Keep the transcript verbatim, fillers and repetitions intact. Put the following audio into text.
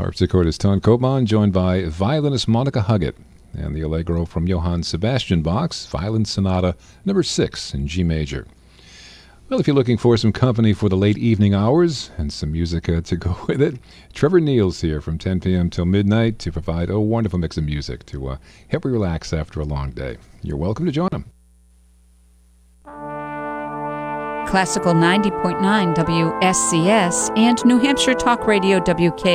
Harpsichordist Ton Koopman, joined by violinist Monica Huggett, and the Allegro from Johann Sebastian Bach's Violin Sonata number six in G major. Well, if you're looking for some company for the late evening hours and some music uh, to go with it, Trevor Neal's here from ten p.m. till midnight to provide a wonderful mix of music to uh, help you relax after a long day. You're welcome to join him. Classical ninety point nine W S C S and New Hampshire Talk Radio W K